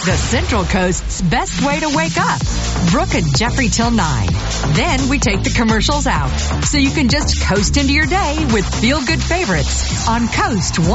the Central Coast's best way to wake up. Brooke and Jeffrey till 9. Then we take the commercials out, so you can just coast into your day with feel-good favorites on Coast 1.